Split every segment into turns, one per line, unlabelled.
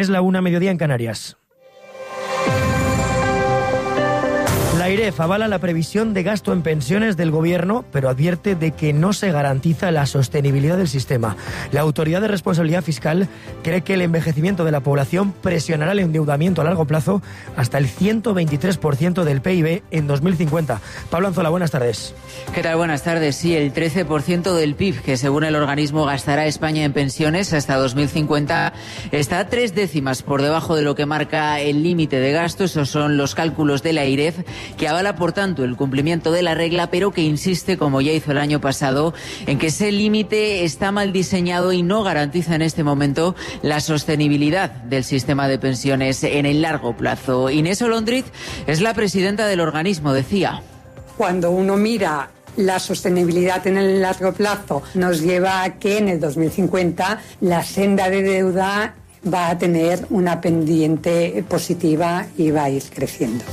Es la 1:00 en Canarias. La AIREF avala la previsión de gasto en pensiones del Gobierno, pero advierte de que no se garantiza la sostenibilidad del sistema. La Autoridad de Responsabilidad Fiscal cree que el envejecimiento de la población presionará el endeudamiento a largo plazo hasta el 123% del PIB en 2050. Pablo Anzola, buenas tardes.
¿Qué tal? Buenas tardes. Sí, el 13% del PIB que según el organismo gastará España en pensiones hasta 2050 está 3 décimas por debajo de lo que marca el límite de gasto. Esos son los cálculos de la AIREF, que avala, por tanto, el cumplimiento de la regla, pero que insiste, como ya hizo el año pasado, en que ese límite está mal diseñado y no garantiza en este momento la sostenibilidad del sistema de pensiones en el largo plazo. Inés Olondriz es la presidenta del organismo, decía.
Cuando uno mira la sostenibilidad en el largo plazo, nos lleva a que en el 2050 la senda de deuda va a tener una pendiente positiva y va a ir creciendo.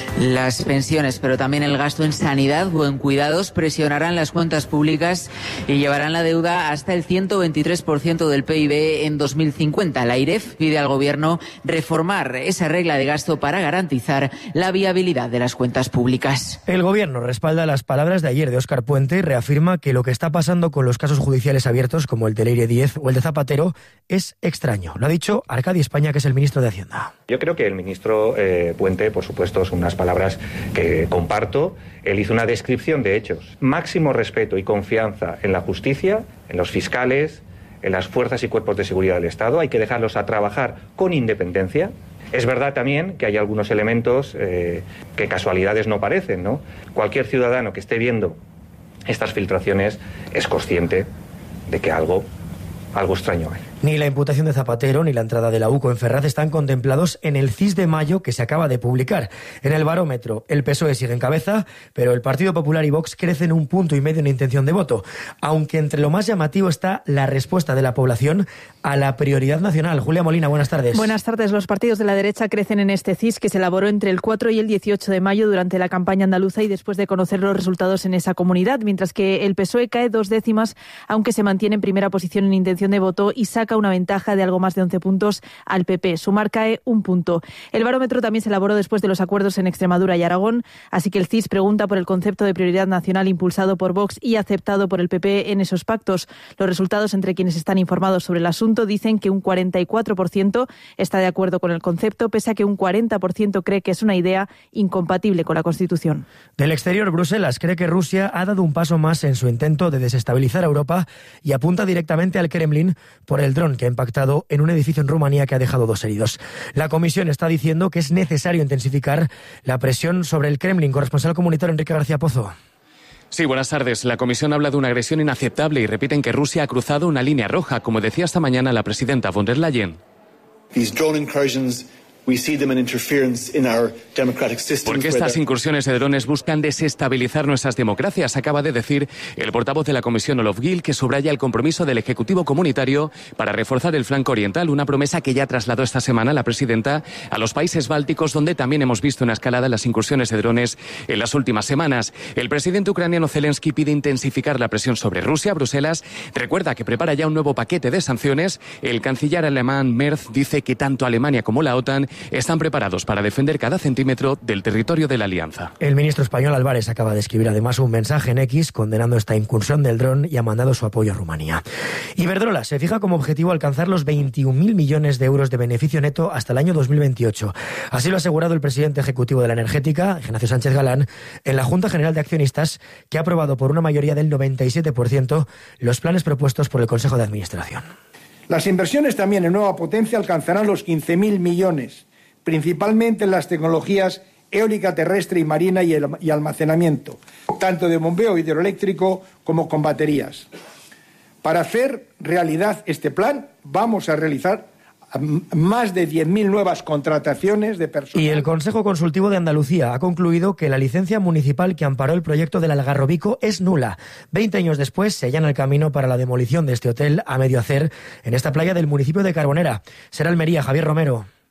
Las pensiones, pero también el gasto en sanidad o en cuidados presionarán las cuentas públicas y llevarán la deuda hasta el 123% del PIB en 2050. La AIREF pide al Gobierno reformar esa regla de gasto para garantizar la viabilidad de las cuentas públicas.
El Gobierno respalda las palabras de ayer de Óscar Puente y reafirma que lo que está pasando con los casos judiciales abiertos, como el de Leire 10 o el de Zapatero, es extraño. Lo ha dicho Arcadi España, que es el ministro de Hacienda.
Yo creo que el ministro Puente, por supuesto, son unas palabras que comparto. Él hizo una descripción de hechos. Máximo respeto y confianza en la justicia, en los fiscales, en las fuerzas y cuerpos de seguridad del Estado. Hay que dejarlos a trabajar con independencia. Es verdad también que hay algunos elementos que casualidades no parecen, ¿no? Cualquier ciudadano que esté viendo estas filtraciones es consciente de que algo extraño hay.
Ni la imputación de Zapatero ni la entrada de la UCO en Ferraz están contemplados en el CIS de mayo que se acaba de publicar. En el barómetro, el PSOE sigue en cabeza, pero el Partido Popular y Vox crecen 1,5 puntos en intención de voto, aunque entre lo más llamativo está la respuesta de la población a la prioridad nacional. Julia Molina, buenas tardes.
Buenas tardes. Los partidos de la derecha crecen en este CIS que se elaboró entre el 4 y el 18 de mayo durante la campaña andaluza y después de conocer los resultados en esa comunidad, mientras que el PSOE cae 2 décimas, aunque se mantiene en primera posición en intención de voto y saca una ventaja de algo más de 11 puntos al PP. Sumar cae 1 punto. El barómetro también se elaboró después de los acuerdos en Extremadura y Aragón, así que el CIS pregunta por el concepto de prioridad nacional impulsado por Vox y aceptado por el PP en esos pactos. Los resultados entre quienes están informados sobre el asunto dicen que un 44% está de acuerdo con el concepto, pese a que un 40% cree que es una idea incompatible con la Constitución.
Del exterior, Bruselas cree que Rusia ha dado un paso más en su intento de desestabilizar a Europa y apunta directamente al Kremlin por el dron que ha impactado en un edificio en Rumanía que ha dejado 2 heridos. La Comisión está diciendo que es necesario intensificar la presión sobre el Kremlin. Corresponsal comunitario Enrique García Pozo.
Sí, buenas tardes. La Comisión habla de una agresión inaceptable y repiten que Rusia ha cruzado una línea roja, como decía esta mañana la presidenta von der Leyen. Porque estas incursiones de drones buscan desestabilizar nuestras democracias, acaba de decir el portavoz de la Comisión Olof Gil, que subraya el compromiso del Ejecutivo Comunitario para reforzar el flanco oriental, una promesa que ya trasladó esta semana la presidenta a los países bálticos, donde también hemos visto una escalada en las incursiones de drones en las últimas semanas. El presidente ucraniano Zelensky pide intensificar la presión sobre Rusia. Bruselas recuerda que prepara ya un nuevo paquete de sanciones. El canciller alemán Merz dice que tanto Alemania como la OTAN están preparados para defender cada centímetro del territorio de la alianza.
El ministro español Álvarez acaba de escribir además un mensaje en X condenando esta incursión del dron y ha mandado su apoyo a Rumanía. Iberdrola se fija como objetivo alcanzar los 21.000 millones de euros de beneficio neto hasta el año 2028. Así lo ha asegurado el presidente ejecutivo de la energética, Ignacio Sánchez Galán, en la Junta General de Accionistas, que ha aprobado por una mayoría del 97% los planes propuestos por el Consejo de Administración.
Las inversiones también en nueva potencia alcanzarán los 15.000 millones, principalmente en las tecnologías eólica terrestre y marina y almacenamiento, tanto de bombeo hidroeléctrico como con baterías. Para hacer realidad este plan, vamos a realizar más de 10.000 nuevas contrataciones de personal.
Y el Consejo Consultivo de Andalucía ha concluido que la licencia municipal que amparó el proyecto del Algarrobico es nula. 20 años después se allana el camino para la demolición de este hotel a medio hacer en esta playa del municipio de Carbonera. Será Almería, Javier Romero.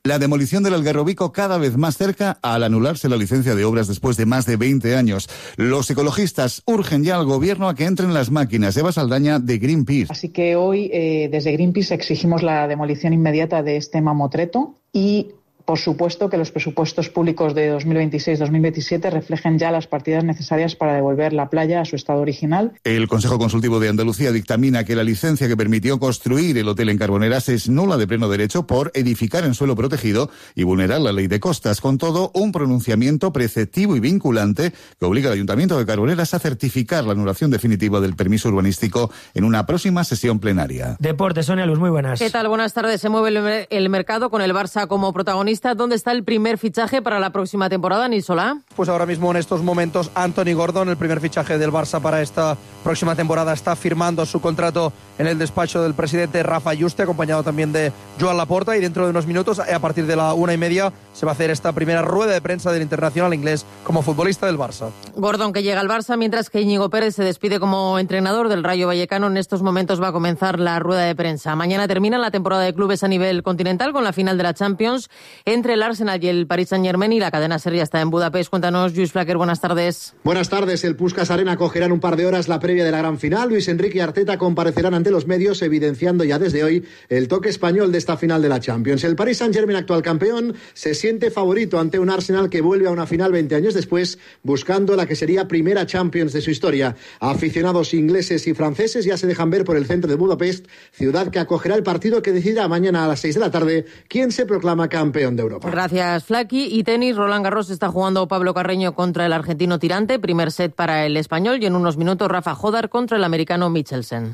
La demolición del Algarrobico cada vez más cerca al anularse la licencia de obras después de más de 20 años. Los ecologistas urgen ya al gobierno a que entren las máquinas. Eva Saldaña, de Greenpeace.
Así que hoy desde Greenpeace exigimos la demolición inmediata de este mamotreto y, por supuesto, que los presupuestos públicos de 2026-2027 reflejen ya las partidas necesarias para devolver la playa a su estado original.
El Consejo Consultivo de Andalucía dictamina que la licencia que permitió construir el hotel en Carboneras es nula de pleno derecho por edificar en suelo protegido y vulnerar la ley de costas. Con todo, un pronunciamiento preceptivo y vinculante que obliga al Ayuntamiento de Carboneras a certificar la anulación definitiva del permiso urbanístico en una próxima sesión plenaria.
Deportes, Sonia Luz, muy buenas.
¿Qué tal? Buenas tardes. Se mueve el mercado con el Barça como protagonista. ¿Dónde está el primer fichaje para la próxima temporada, Nisolá?
Pues ahora mismo en estos momentos Anthony Gordon, el primer fichaje del Barça para esta próxima temporada, está firmando su contrato en el despacho del presidente Rafa Juste, acompañado también de Joan Laporta, y dentro de unos minutos, a partir de la 1:30, se va a hacer esta primera rueda de prensa del internacional inglés como futbolista del Barça.
Gordon, que llega al Barça, mientras que Íñigo Pérez se despide como entrenador del Rayo Vallecano. En estos momentos va a comenzar la rueda de prensa. Mañana termina la temporada de clubes a nivel continental con la final de la Champions entre el Arsenal y el Paris Saint-Germain, y la cadena SER ya está en Budapest. Cuéntanos, Lluís Flaquer, buenas tardes.
Buenas tardes. El Puskás Arena acogerá en un par de horas la previa de la gran final. Luis Enrique y Arteta comparecerán ante los medios, evidenciando ya desde hoy el toque español de esta final de la Champions. El Paris Saint-Germain, actual campeón, se siente favorito ante un Arsenal que vuelve a una final 20 años después, buscando la que sería primera Champions de su historia. Aficionados ingleses y franceses ya se dejan ver por el centro de Budapest, ciudad que acogerá el partido que decidirá mañana a las 6 de la tarde quién se proclama campeón de Europa.
Gracias, Flaqui. Y tenis, Roland Garros está jugando Pablo Carreño contra el argentino Tirante, primer set para el español, y en unos minutos Rafa Jodar contra el americano Michelsen.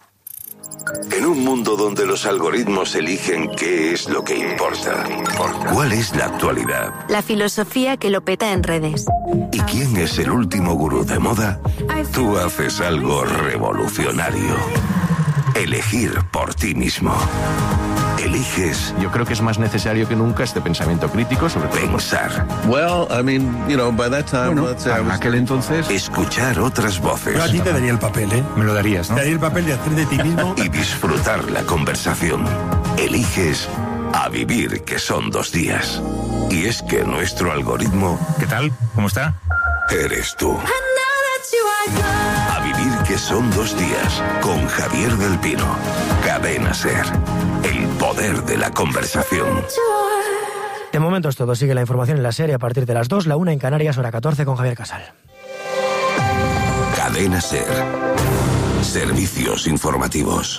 En un mundo donde los algoritmos eligen qué es lo que importa, ¿cuál es la actualidad?
La filosofía que lo peta en redes.
¿Y quién es el último gurú de moda? Tú haces algo revolucionario. Elegir por ti mismo. Eliges.
Yo creo que es más necesario que nunca este pensamiento crítico sobre todo.
Pensar.
Para aquel entonces.
Escuchar otras voces.
Yo a ti te daría el papel, ¿eh?
Me lo darías, ¿no?
Te daría el papel de hacer de ti mismo.
Y disfrutar la conversación. Eliges a vivir, que son 2 días. Y es que nuestro algoritmo...
¿Qué tal? ¿Cómo está?
Eres tú. A vivir, que son 2 días. Con Javier del Pino. Cadena SER. El poder de la conversación.
De momento es todo. Sigue la información en la serie a partir de las 2, la 1 en Canarias, hora 14, con Javier Casal.
Cadena SER. Servicios informativos.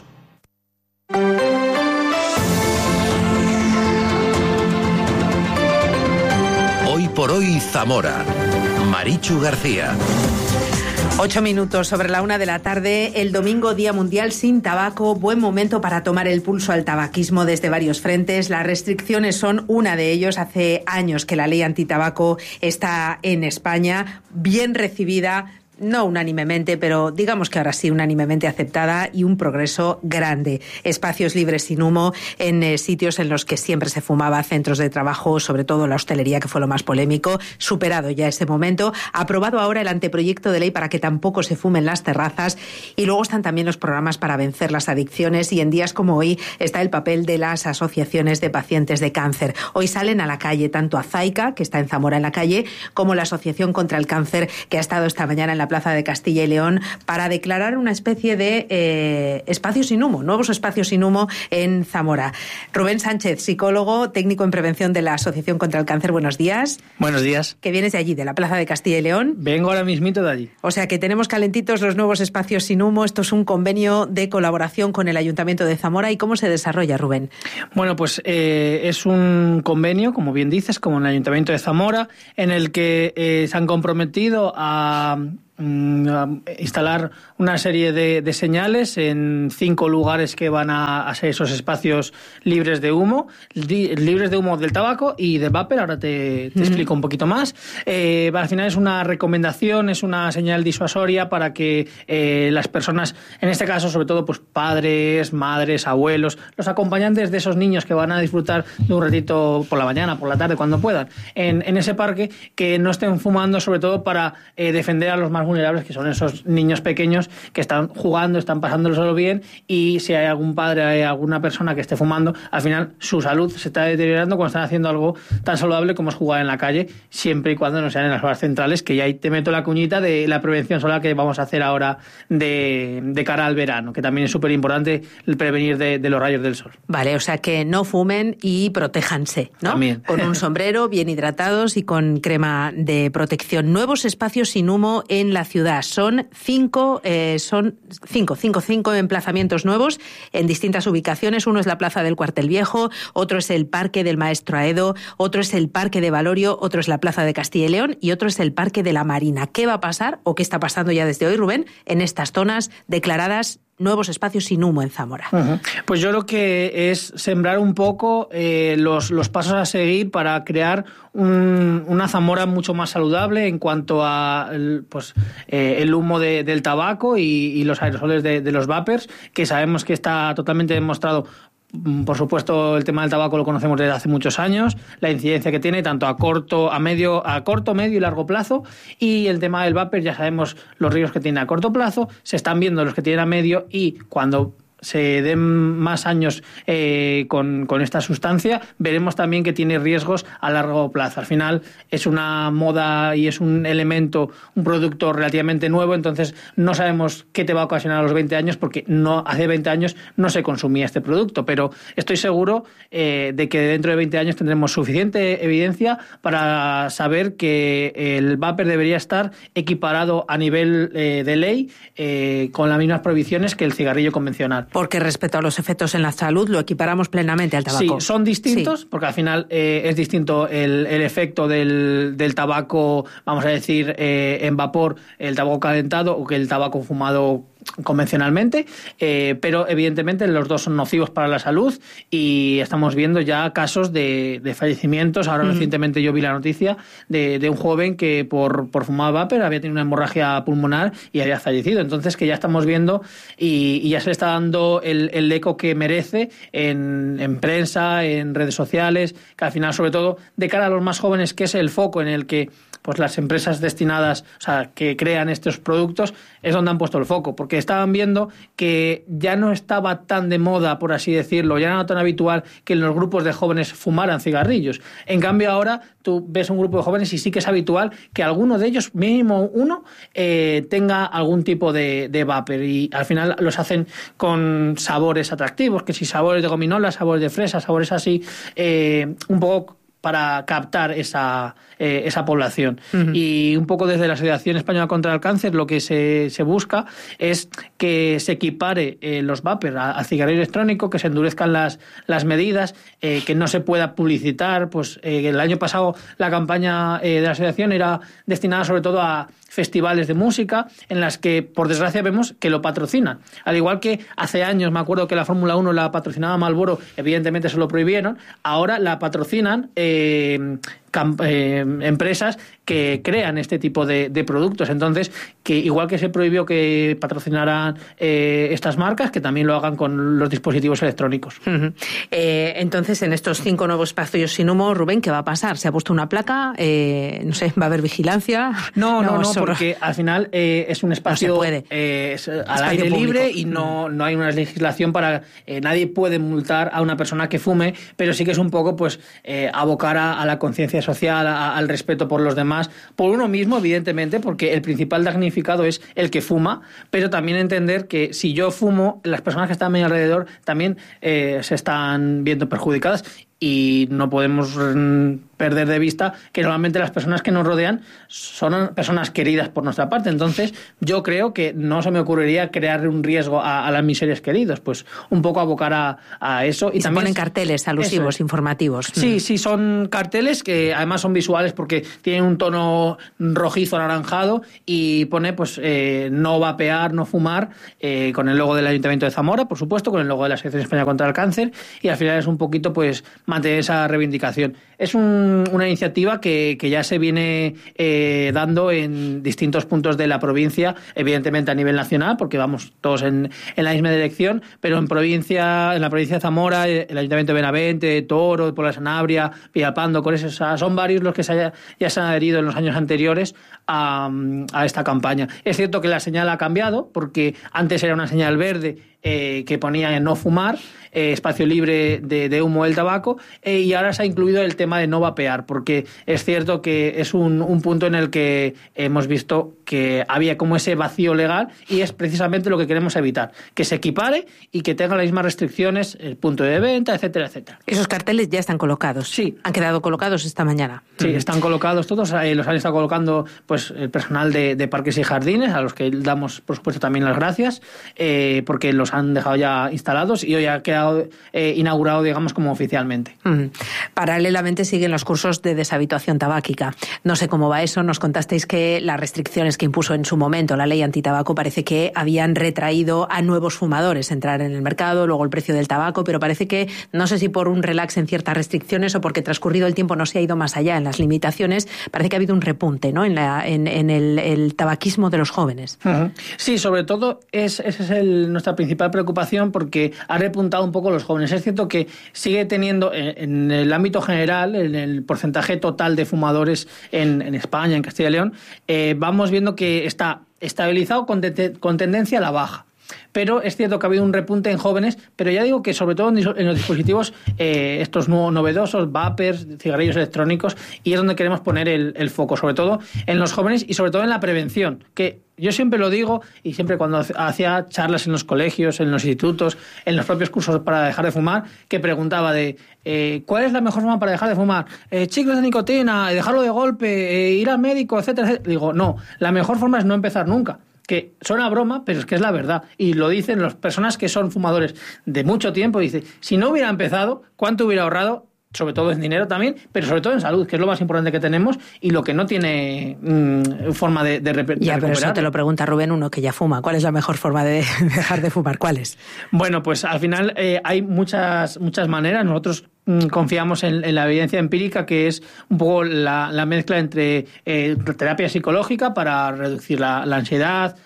Hoy por hoy, Zamora. Marichu García.
8 minutos sobre la 1 de la tarde, el domingo, Día Mundial sin Tabaco. Buen momento para tomar el pulso al tabaquismo desde varios frentes. Las restricciones son una de ellos. Hace años que la ley antitabaco está en España, bien recibida. No unánimemente, pero digamos que ahora sí unánimemente aceptada, y un progreso grande. Espacios libres sin humo en sitios en los que siempre se fumaba, centros de trabajo, sobre todo la hostelería, que fue lo más polémico. Superado ya ese momento. Aprobado ahora el anteproyecto de ley para que tampoco se fumen las terrazas. Y luego están también los programas para vencer las adicciones, y en días como hoy está el papel de las asociaciones de pacientes de cáncer. Hoy salen a la calle tanto Azaica, que está en Zamora en la calle, como la Asociación contra el Cáncer, que ha estado esta mañana en la Plaza de Castilla y León, para declarar una especie de espacios sin humo, nuevos espacios sin humo en Zamora. Rubén Sánchez, psicólogo, técnico en prevención de la Asociación contra el Cáncer, buenos días.
Buenos días.
¿Que vienes de allí, de la Plaza de Castilla y León?
Vengo ahora mismito de allí.
O sea que tenemos calentitos los nuevos espacios sin humo. Esto es un convenio de colaboración con el Ayuntamiento de Zamora. ¿Y cómo se desarrolla, Rubén?
Bueno, pues es un convenio, como bien dices, como en el Ayuntamiento de Zamora, en el que se han comprometido a instalar una serie de señales en 5 lugares que van a ser esos espacios libres de humo del tabaco y del vapor. Ahora te explico un poquito más. Al final es una recomendación, es una señal disuasoria para que las personas, en este caso sobre todo pues padres, madres, abuelos, los acompañantes de esos niños que van a disfrutar de un ratito por la mañana, por la tarde, cuando puedan, en ese parque, que no estén fumando, sobre todo para defender a los más vulnerables, que son esos niños pequeños que están jugando, están pasándolo bien, y si hay algún padre, hay alguna persona que esté fumando, al final su salud se está deteriorando cuando están haciendo algo tan saludable como es jugar en la calle, siempre y cuando no sean en las horas centrales, que ya ahí te meto la cuñita de la prevención solar que vamos a hacer ahora de cara al verano, que también es súper importante el prevenir de los rayos del sol.
Vale, o sea que no fumen y protéjanse, ¿no?
También.
Con un sombrero, bien hidratados y con crema de protección. Nuevos espacios sin humo en la ciudad. Son cinco emplazamientos nuevos en distintas ubicaciones. Uno es la Plaza del Cuartel Viejo, otro es el Parque del Maestro Aedo, otro es el Parque de Valorio, otro es la Plaza de Castilla y León y otro es el Parque de la Marina. ¿Qué va a pasar o qué está pasando ya desde hoy, Rubén, en estas zonas declaradas nuevos espacios sin humo en Zamora?
Pues yo creo que es sembrar un poco los pasos a seguir para crear una Zamora mucho más saludable en cuanto a el humo del tabaco y los aerosoles de los vapers, que sabemos que está totalmente demostrado. Por supuesto, el tema del tabaco lo conocemos desde hace muchos años, la incidencia que tiene tanto a corto, medio y largo plazo, y el tema del vapor ya sabemos los riesgos que tiene a corto plazo, se están viendo los que tienen a medio, y cuando se den más años con esta sustancia, veremos también que tiene riesgos a largo plazo. Al final es una moda y es un elemento, un producto relativamente nuevo, entonces no sabemos qué te va a ocasionar a los 20 años, porque hace 20 años no se consumía este producto, pero estoy seguro de que dentro de 20 años tendremos suficiente evidencia para saber que el vapor debería estar equiparado a nivel de ley con las mismas prohibiciones que el cigarrillo convencional.
Porque respecto a los efectos en la salud lo equiparamos plenamente al tabaco.
Sí, son distintos, porque al final es distinto el efecto del tabaco, vamos a decir, en vapor, el tabaco calentado, o que el tabaco fumado convencionalmente, pero evidentemente los dos son nocivos para la salud, y estamos viendo ya casos de fallecimientos. Ahora recientemente yo vi la noticia de un joven que por fumar vapor había tenido una hemorragia pulmonar y había fallecido. Entonces, que ya estamos viendo y ya se le está dando el eco que merece en prensa, en redes sociales, que al final, sobre todo de cara a los más jóvenes, que es el foco en el que pues las empresas destinadas, o sea, que crean estos productos, es donde han puesto el foco, porque estaban viendo que ya no estaba tan de moda, por así decirlo, ya no era tan habitual que en los grupos de jóvenes fumaran cigarrillos. En cambio, ahora tú ves un grupo de jóvenes y sí que es habitual que alguno de ellos, mínimo uno, tenga algún tipo de vapor, y al final los hacen con sabores atractivos, que si sabores de gominola, sabores de fresa, sabores así, un poco para captar esa población. Y un poco desde la Asociación Española contra el Cáncer lo que se busca es que se equipare los vapers al cigarrillo electrónico, que se endurezcan las medidas, que no se pueda publicitar. Pues el año pasado la campaña de la asociación era destinada sobre todo a festivales de música, en las que por desgracia vemos que lo patrocinan. Al igual que hace años, me acuerdo que la Fórmula 1 la patrocinaba Marlboro, evidentemente se lo prohibieron, ahora la patrocinan empresas que crean este tipo de productos. Entonces, que igual que se prohibió que patrocinaran estas marcas, que también lo hagan con los dispositivos electrónicos.
Entonces, en estos 5 nuevos espacios sin humo, Rubén, ¿qué va a pasar? ¿Se ha puesto una placa? No sé, ¿va a haber vigilancia?
No, porque al final es un espacio,
no se puede.
Es al aire libre, y no hay una legislación para... nadie puede multar a una persona que fume, pero sí que es un poco pues abocar a la conciencia social, al respeto por los demás, por uno mismo, evidentemente, porque el principal damnificado es el que fuma, pero también entender que si yo fumo, las personas que están a mi alrededor también se están viendo perjudicadas, y no podemos perder de vista que normalmente las personas que nos rodean son personas queridas por nuestra parte. Entonces, yo creo que no se me ocurriría crear un riesgo a las mis seres queridos, pues un poco abocar a eso.
Y también ponen carteles alusivos, informativos.
Sí, son carteles que además son visuales, porque tienen un tono rojizo anaranjado y pone pues no vapear, no fumar, con el logo del Ayuntamiento de Zamora, por supuesto, con el logo de la Asociación Española contra el Cáncer, y al final es un poquito pues mantener esa reivindicación. Es una iniciativa que ya se viene dando en distintos puntos de la provincia, evidentemente a nivel nacional, porque vamos todos en la misma dirección, pero en la provincia de Zamora, el Ayuntamiento de Benavente, Toro, Puebla de Sanabria, Villalpando, Cores, son varios los que ya se han adherido en los años anteriores a esta campaña. Es cierto que la señal ha cambiado, porque antes era una señal verde que ponía en no fumar, espacio libre de humo del tabaco, y ahora se ha incluido el tema de no vapear, porque es cierto que es un punto en el que hemos visto que había como ese vacío legal, y es precisamente lo que queremos evitar, que se equipare y que tenga las mismas restricciones el punto de venta, etcétera, etcétera.
Esos carteles ya están colocados.
Sí.
Han quedado colocados esta mañana.
Sí, están colocados todos, los han estado colocando pues el personal de Parques y Jardines, a los que damos por supuesto también las gracias, porque los han dejado ya instalados y hoy ha quedado inaugurado, digamos, como oficialmente.
Paralelamente siguen los cursos de deshabituación tabáquica. No sé cómo va eso. Nos contasteis que las restricciones que impuso en su momento la ley antitabaco parece que habían retraído a nuevos fumadores entrar en el mercado, luego el precio del tabaco, pero parece que, no sé si por un relax en ciertas restricciones o porque transcurrido el tiempo no se ha ido más allá en las limitaciones, parece que ha habido un repunte, ¿no?, en el tabaquismo de los jóvenes.
Sí, sobre todo esa es nuestra principal preocupación, porque ha repuntado un poco los jóvenes. Es cierto que sigue teniendo en el ámbito general, en el porcentaje total de fumadores en España, en Castilla y León, vamos viendo que está estabilizado con tendencia a la baja. Pero es cierto que ha habido un repunte en jóvenes, pero ya digo que sobre todo en los dispositivos estos novedosos, vapers, cigarrillos electrónicos, y es donde queremos poner el foco, sobre todo en los jóvenes y sobre todo en la prevención, que yo siempre lo digo, y siempre cuando hacía charlas en los colegios, en los institutos, en los propios cursos para dejar de fumar, que preguntaba ¿cuál es la mejor forma para dejar de fumar? Chicles de nicotina, dejarlo de golpe, ir al médico, etcétera, etcétera. Digo, no, la mejor forma es no empezar nunca. Que suena broma, pero es que es la verdad. Y lo dicen las personas que son fumadores de mucho tiempo. Dice, si no hubiera empezado, ¿cuánto hubiera ahorrado? Sobre todo en dinero también, pero sobre todo en salud, que es lo más importante que tenemos y lo que no tiene forma de recuperar.
Ya, pero eso te lo pregunta Rubén, uno que ya fuma. ¿Cuál es la mejor forma de dejar de fumar? ¿Cuál es?
Bueno, pues al final hay muchas maneras. Nosotros confiamos en la evidencia empírica, que es un poco la mezcla entre terapia psicológica para reducir la ansiedad,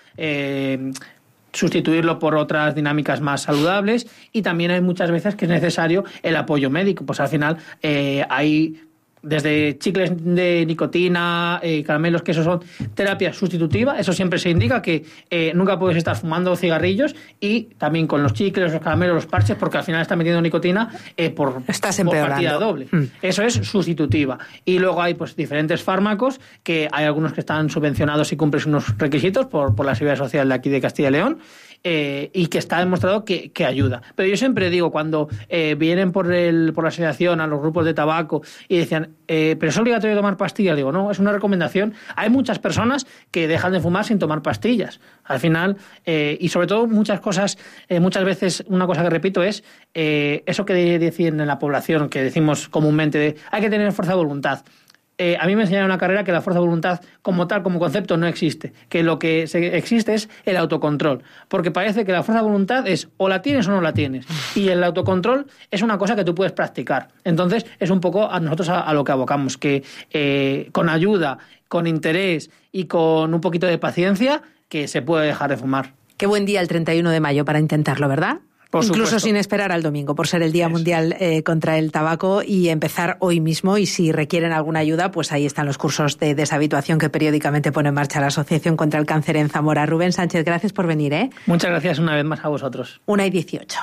sustituirlo por otras dinámicas más saludables, y también hay muchas veces que es necesario el apoyo médico. Pues al final hay desde chicles de nicotina, caramelos, que eso son terapia sustitutiva. Eso siempre se indica que nunca puedes estar fumando cigarrillos, y también con los chicles, los caramelos, los parches, porque al final estás metiendo nicotina por partida doble. Eso es sustitutiva. Y luego hay pues diferentes fármacos, que hay algunos que están subvencionados y cumplen unos requisitos por la Seguridad Social de aquí de Castilla y León, y que está demostrado que ayuda. Pero yo siempre digo, cuando vienen por la asociación a los grupos de tabaco y decían, pero es obligatorio tomar pastillas, digo, no, es una recomendación. Hay muchas personas que dejan de fumar sin tomar pastillas. Al final, y sobre todo muchas veces una cosa que repito es eso que deciden en la población, que decimos comúnmente, hay que tener fuerza de voluntad. A mí me enseñaron en una carrera que la fuerza de voluntad como tal, como concepto, no existe. Que lo que existe es el autocontrol. Porque parece que la fuerza de voluntad es o la tienes o no la tienes. Y el autocontrol es una cosa que tú puedes practicar. Entonces es un poco a nosotros a lo que abocamos. Que con ayuda, con interés y con un poquito de paciencia, que se puede dejar de fumar.
Qué buen día el 31 de mayo para intentarlo, ¿verdad? Incluso sin esperar al domingo, por ser el Día Mundial contra el Tabaco, y empezar hoy mismo. Y si requieren alguna ayuda, pues ahí están los cursos de deshabituación que periódicamente pone en marcha la Asociación contra el Cáncer en Zamora. Rubén Sánchez, gracias por venir.
Muchas gracias una vez más a vosotros.
1:18.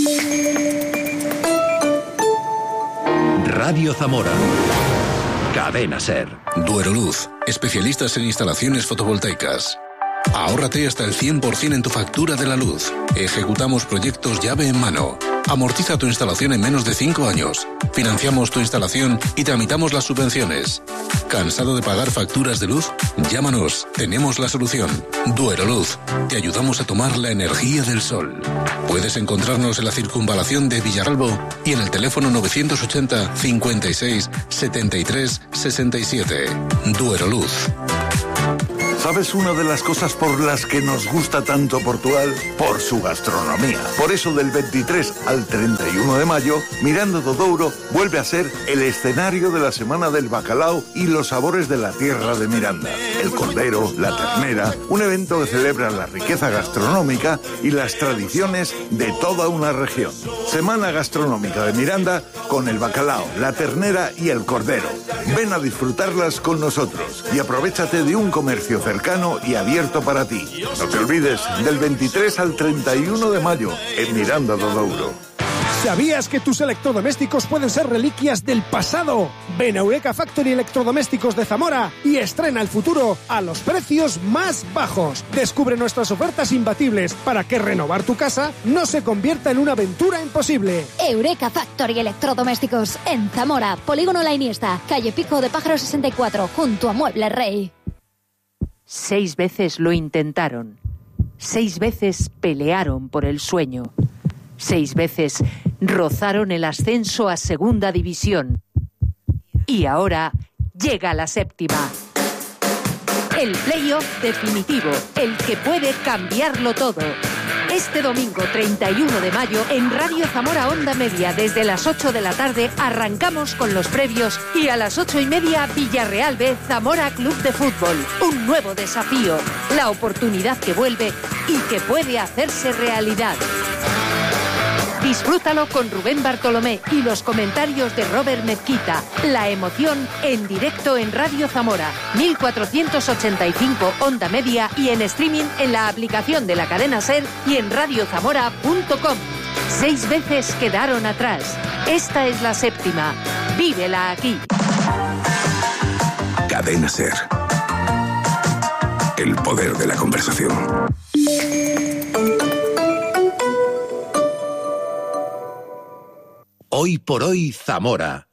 Radio Zamora. Cadena Ser. Dueroluz, especialistas en instalaciones fotovoltaicas. Ahórrate hasta el 100% en tu factura de la luz. Ejecutamos proyectos llave en mano. Amortiza tu instalación en menos de 5 años. Financiamos tu instalación y tramitamos las subvenciones. ¿Cansado de pagar facturas de luz? Llámanos, tenemos la solución. Dueroluz, te ayudamos a tomar la energía del sol. Puedes encontrarnos en la circunvalación de Villaralbo y en el teléfono 980 56 73 67. Dueroluz.
¿Sabes una de las cosas por las que nos gusta tanto Portugal? Por su gastronomía. Por eso del 23 al 31 de mayo, Miranda do Douro vuelve a ser el escenario de la Semana del Bacalao y los sabores de la tierra de Miranda. El cordero, la ternera, un evento que celebra la riqueza gastronómica y las tradiciones de toda una región. Semana gastronómica de Miranda con el bacalao, la ternera y el cordero. Ven a disfrutarlas con nosotros y aprovéchate de un comercio cercano y abierto para ti. No te olvides, del 23 al 31 de mayo en Miranda do Douro.
¿Sabías que tus electrodomésticos pueden ser reliquias del pasado? Ven a Eureka Factory Electrodomésticos de Zamora y estrena el futuro a los precios más bajos. Descubre nuestras ofertas imbatibles para que renovar tu casa no se convierta en una aventura imposible.
Eureka Factory Electrodomésticos en Zamora, Polígono La Iniesta, calle Pico de Pájaro 64, junto a Mueble Rey.
6 veces lo intentaron. 6 veces pelearon por el sueño. 6 veces rozaron el ascenso a Segunda División. Y ahora llega la 7ª. El playoff definitivo, el que puede cambiarlo todo. Este domingo 31 de mayo en Radio Zamora Onda Media desde las 8 de la tarde arrancamos con los previos y a las 8:30 Villarreal B Zamora Club de Fútbol. Un nuevo desafío, la oportunidad que vuelve y que puede hacerse realidad. Disfrútalo con Rubén Bartolomé y los comentarios de Robert Mezquita. La emoción en directo en Radio Zamora, 1485 Onda Media y en streaming en la aplicación de la cadena SER y en radiozamora.com. 6 veces quedaron atrás. Esta es la 7ª. Vívela aquí.
Cadena SER. El poder de la conversación.
Hoy por hoy Zamora